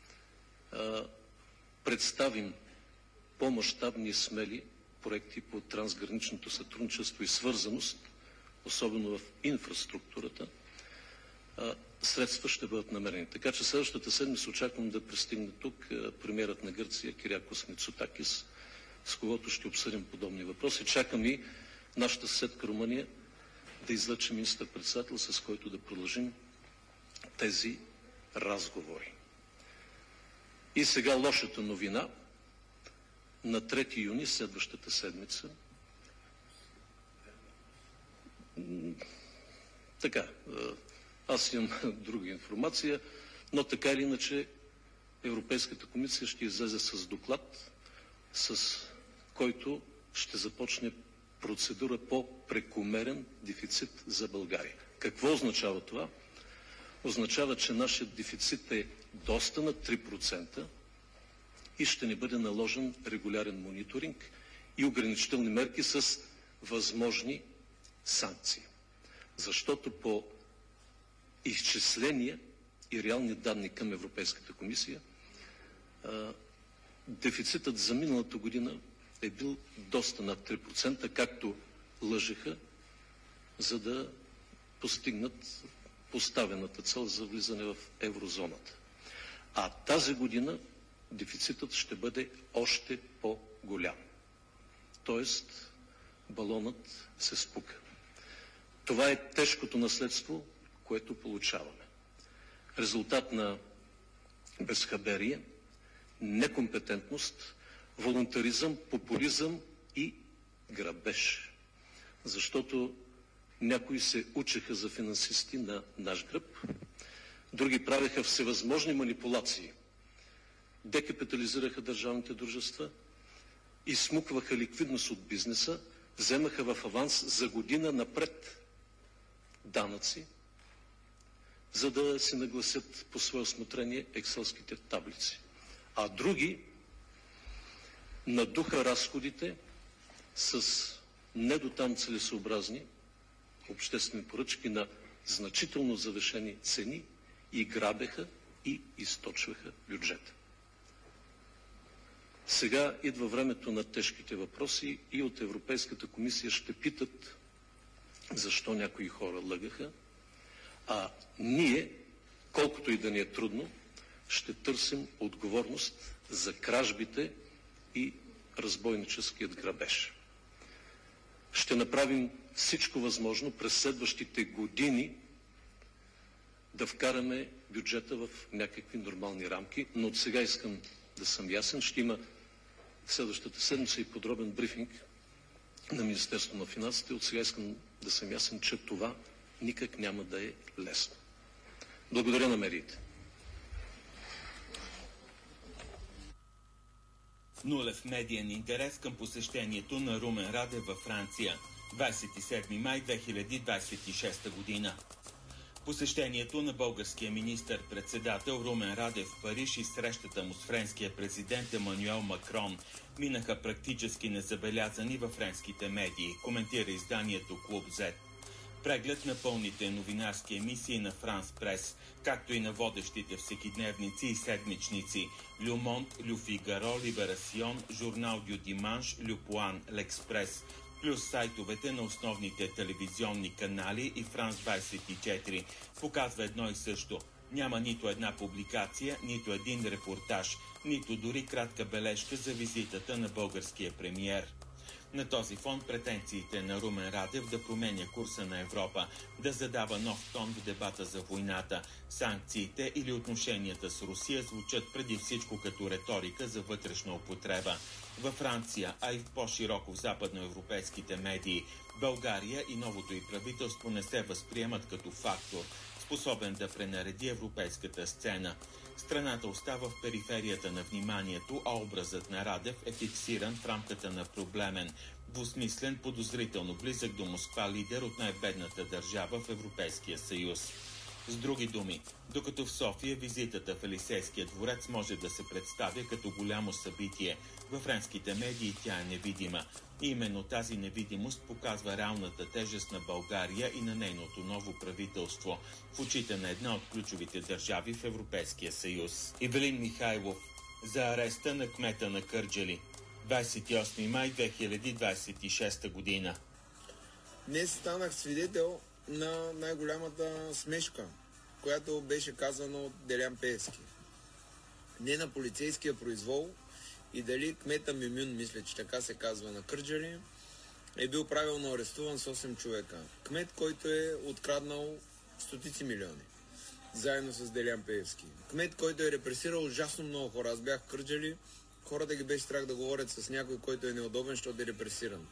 а, представим по-мащабни и смели проекти по трансграничното сътрудничество и свързаност, особено в инфраструктурата, а, средства ще бъдат намерени. Така че следващата седмица очаквам да пристигне тук премиерът на Гърция Кириакос Мицотакис, с когото ще обсъдим подобни въпроси. Чакам и нашата съседка Румъния да излъчи министър-председател, с който да продължим тези разговори. И сега лошата новина. На трети юни, следващата седмица, така, аз имам друга информация, но така или иначе Европейската комисия ще излезе с доклад, с който ще започне процедура по прекомерен дефицит за България. Какво означава това? Означава, че нашият дефицит е доста над три процента и ще ни бъде наложен регулярен мониторинг и ограничителни мерки с възможни санкции. Защото по изчисления и реални данни към Европейската комисия, дефицитът за миналата година е бил доста над три процента, както лъжеха, за да постигнат поставената цел за влизане в еврозоната. А тази година дефицитът ще бъде още по-голям. Тоест, балонът се спука. Това е тежкото наследство, което получаваме. Резултат на безхаберие, некомпетентност, волунтаризъм, популизъм и грабеж. Защото някои се учеха за финансисти на наш гръб, други правеха всевъзможни манипулации, декапитализираха държавните дружества, изсмукваха ликвидност от бизнеса, вземаха в аванс за година напред данъци, за да си нагласят по свое усмотрение екселските таблици. А други надуха разходите с недотам целесообразни обществени поръчки на значително завишени цени и грабеха и източваха бюджета. Сега идва времето на тежките въпроси и от Европейската комисия ще питат защо някои хора лъгаха, а ние, колкото и да ни е трудно, ще търсим отговорност за кражбите и разбойническият грабеж. Ще направим всичко възможно през следващите години да вкараме бюджета в някакви нормални рамки, но от сега искам да съм ясен. Ще има следващата седмица и подробен брифинг на Министерството на финансите. От сега искам да съм ясен, че това никак няма да е лесно. Благодаря на медиите. Нулев медиен интерес към посещението на Румен Радев във Франция. двадесет и седми май две хиляди двадесет и шеста година. Посещението на българския министър-председател Румен Радев в Париж и срещата му с френския президент Емануел Макрон минаха практически незабелязани във френските медии, коментира изданието Клуб Z. Преглед на пълните новинарски емисии на Франс Прес, както и на водещите всекидневници и седмичници Лю Монт, Лю Фигаро, Либерасион, Журнал Дю Диманш, Лю Пуан, L'Express, плюс сайтовете на основните телевизионни канали и Франс двадесет и четири, показва едно и също. Няма нито една публикация, нито един репортаж, нито дори кратка бележка за визитата на българския премиер. На този фон претенциите на Румен Радев да променя курса на Европа, да задава нов тон в дебата за войната, санкциите или отношенията с Русия звучат преди всичко като риторика за вътрешна употреба. Във Франция, а и в по-широко в западноевропейските медии, България и новото й правителство не се възприемат като фактор, способен да пренареди европейската сцена. Страната остава в периферията на вниманието, а образът на Радев е фиксиран в рамката на проблемен, двусмислен, подозрително близък до Москва лидер от най-бедната държава в Европейския съюз. С други думи, докато в София визитата в Елисейския дворец може да се представя като голямо събитие, във френските медии тя е невидима. И именно тази невидимост показва реалната тежест на България и на нейното ново правителство в очите на една от ключовите държави в Европейския съюз. Ивелин Михайлов за ареста на кмета на Кърджали. двадесет и осми май две хиляди двадесет и шеста година. Днес станах свидетел на най-голямата смешка, която беше казана от Делян Пеевски. Не на полицейския произвол и дали кмета Мюмюн, мисля, че така се казва, на Кърджали, е бил правилно арестуван с осем човека. Кмет, който е откраднал стотици милиони, заедно с Делян Пеевски. Кмет, който е репресирал ужасно много хора. Аз бях в Кърджали, хората ги беше страх да говорят с някой, който е неудобен, защото е репресиран.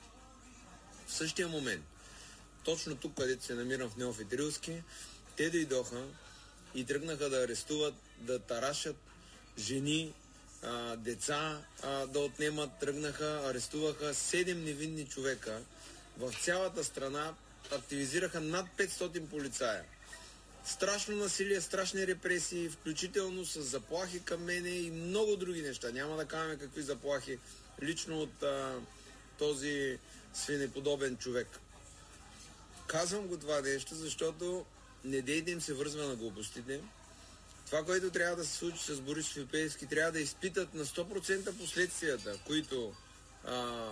В същия момент, точно тук, където се намирам в Неофит Рилски, те дойдоха и тръгнаха да арестуват, да тарашат жени, а, деца, а, да отнемат, тръгнаха, арестуваха седем невинни човека. В цялата страна активизираха над петстотин полицая. Страшно насилие, страшни репресии, включително с заплахи към мене и много други неща. Няма да казваме какви заплахи лично от а, този свинеподобен човек. Казвам го това нещо, защото не дей да им се вързва на глупостите. Това, което трябва да се случи с Борисов и Пеевски, трябва да изпитат на сто процента последствията, които а,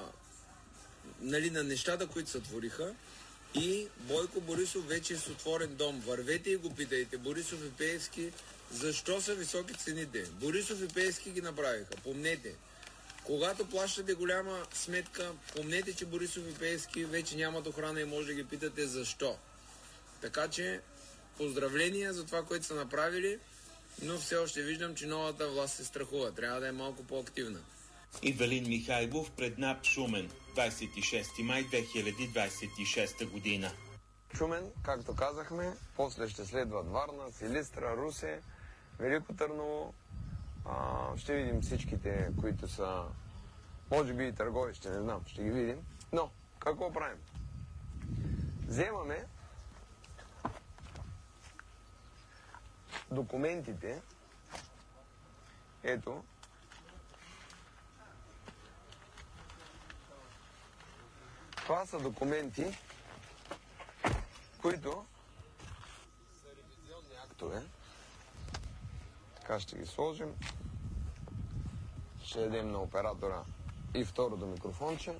нали, на нещата, които се твориха. И Бойко Борисов вече е с отворен дом. Вървете и го питайте. Борисов и Пеевски, защо са високи цените? Борисов и Пеевски ги направиха. Помнете. Когато плащате голяма сметка, помнете, че Борисов и Пеевски вече нямат охрана и може да ги питате защо. Така че, поздравления за това, което са направили, но все още виждам, че новата власт се страхува. Трябва да е малко по-активна. Ивелин Михайлов пред НАП Шумен, двадесет и шести май две хиляди двадесет и шеста година. Шумен, както казахме, после ще следват Варна, Силистра, Русе, Велико Търново. А, ще видим всичките, които са, може би и Търговище, не знам, ще ги видим. Но, какво правим? Вземаме документите, ето, това са документи, които са ревизионни актове. Така ще ги сложим. Ще дадем на оператора и второто микрофонче.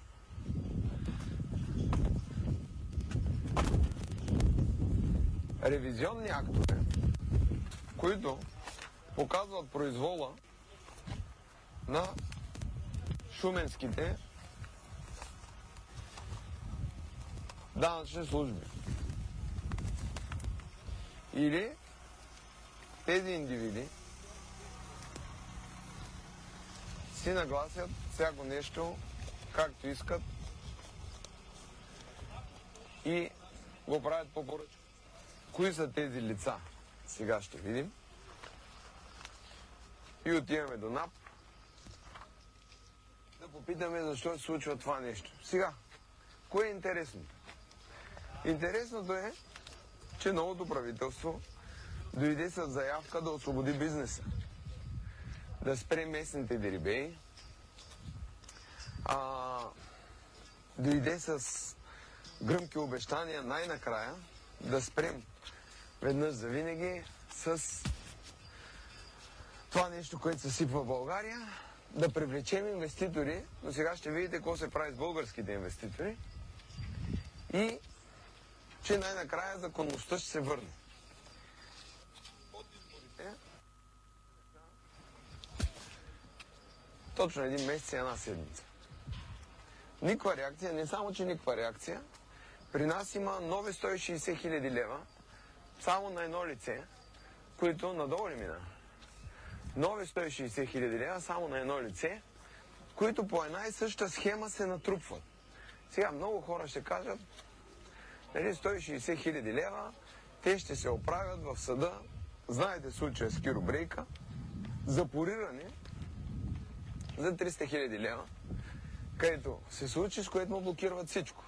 Ревизионни актове, които показват произвола на шуменските данъчни служби. Или тези индивиди си нагласят всяко нещо както искат и го правят по поръчка. Кои са тези лица? Сега ще видим. И отиваме до НАП. да попитаме защо се случва това нещо. Сега, кое е интересното? Интересното е, че новото правителство дойде с заявка да освободи бизнеса, да спре местните дерибеи, а, дойде с гръмки обещания най-накрая да спрем веднъж за винаги с това нещо, което се сипва в България, да привлечем инвеститори, но сега ще видите какво се прави с българските инвеститори и че най-накрая законността ще се върне. От изборите точно един месец и една седмица. Никаква реакция, не само, че никаква реакция. При нас има нови сто и шейсет хиляди лева, само на едно лице, които надолу ли мина? Нови сто и шейсет хиляди лева, само на едно лице, които по една и съща схема се натрупват. Сега много хора ще кажат, нали, сто и шейсет хиляди лева, те ще се оправят в съда. Знаете случая с Киро Брейка, запориране за триста хиляди лева, където се случи, с което му блокират всичко.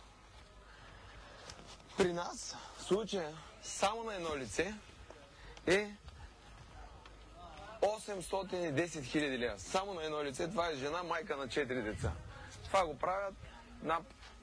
При нас случая само на едно лице е осемстотин и десет хиляди лева. Само на едно лице, това е жена, майка на четири деца. Това го правят НАП,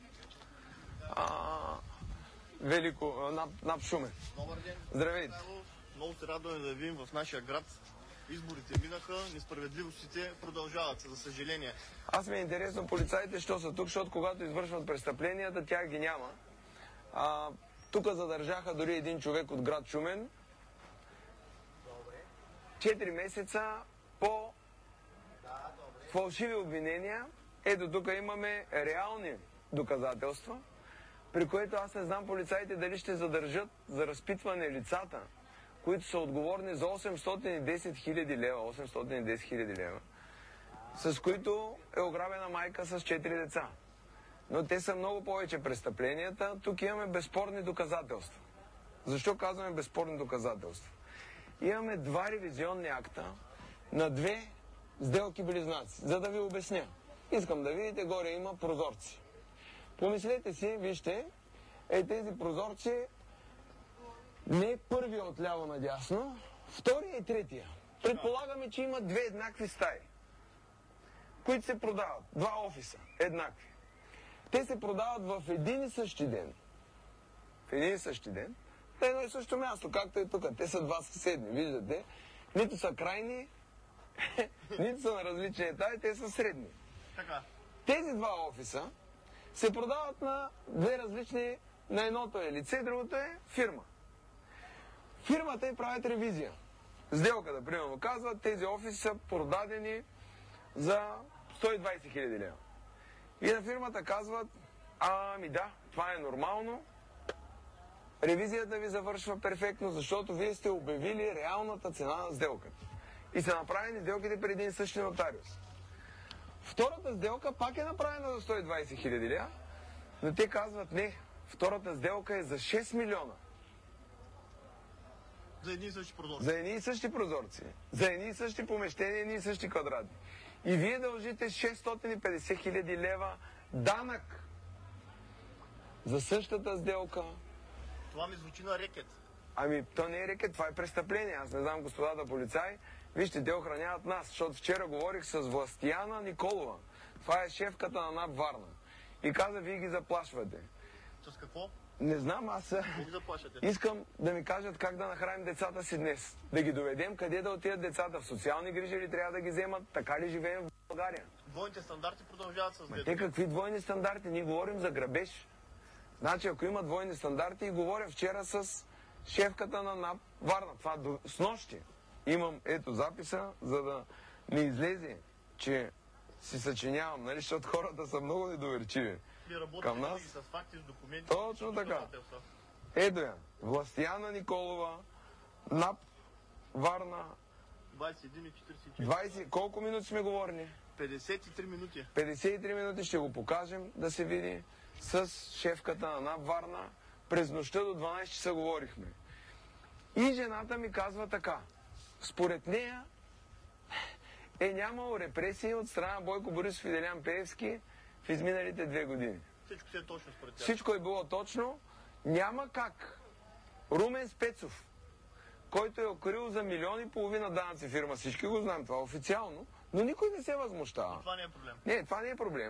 а, Велико, НАП, НАП Шумен. Добър ден. Здравейте. Много се радваме да видим в нашия град. Изборите минаха, несправедливостите продължават, за съжаление. Аз ми е интересно полицаите, що са тук, защото когато извършват престъпленията, тях ги няма. А, тук задържаха дори един човек от град Шумен. Четири месеца по фалшиви обвинения. Ето тук имаме реални доказателства, при което аз не знам полицаите дали ще задържат за разпитване лицата, които са отговорни за осемстотин и десет хиляди лева, осемстотин и десет хиляди лева, с които е ограбена майка с четири деца. Но те са много повече престъпленията. Тук имаме безспорни доказателства. Защо казваме безспорни доказателства? Имаме два ревизионни акта на две сделки близнаци. За да ви обясня. Искам да видите, горе има прозорци. Помислете си, вижте, е тези прозорци не първия от ляво надясно, втория и третия. Предполагаме, че има две еднакви стаи, които се продават. Два офиса, еднакви. Те се продават в един и същи ден. В един и същи ден. На едно и също място, както е тук. Те са два съседни, виждате. Нито са крайни, нито са на различни етажи, те са средни. Така. Тези два офиса се продават на две различни, на едното е лице, другото е фирма. Фирмата и правят ревизия. Сделката, примерно, казва, тези офиси са продадени за сто и двайсет хиляди лева. И на фирмата казват, ами да, това е нормално, ревизията ви завършва перфектно, защото вие сте обявили реалната цена на сделката. И са направени сделките преди един същи нотариус. Втората сделка пак е направена за сто и двайсет хиляди лева, но те казват не, втората сделка е за шест милиона. За едни и същи прозорци. За едни и същи прозорци. За едни и същи помещения, едни и същи квадрати. И вие дължите шестстотин и петдесет хиляди лева данък за същата сделка. Това ми звучи на рекет. Ами, то не е рекет, това е престъпление. Аз не знам, господата полицаи. Вижте, те охраняват нас, защото вчера говорих с Властияна Николова. Това е шефката на НАП Варна. И каза, вие ги заплашвате. С какво? Не знам, аз искам да ми кажат как да нахраним децата си днес. Да ги доведем къде да отидат децата. В социални грижи ли трябва да ги вземат? Така ли живеем в България? Двойните стандарти продължават с Ма те какви двойни стандарти? Ние говорим за грабеж. Значи, ако има двойни стандарти, и говоря вчера с шефката на НАП Варна. Това до... с нощи. Имам ето записа, за да не излезе, че си съчинявам, нали, защото хората са много недоверчиви. Към нас. С факти, с документи. Точно така. Ето я. Властияна Николова, НАП Варна. двайсет и един и четирийсет и четири. двайсет... Колко минути сме говорили? петдесет и три минути. петдесет и три минути ще го покажем да се види с шефката на НАП Варна. През нощта до дванайсет часа говорихме. И жената ми казва така. Според нея е нямало репресии от страна Бойко Борисов и Делян Пеевски в изминалите две години. Всичко си е точно според тях. Всичко е било точно. Няма как Румен Спецов, който е укрил за милиони и половина данъци фирма, всички го знаем, това официално, но никой не се възмущава. Но това не е проблем. Не, това не е проблем.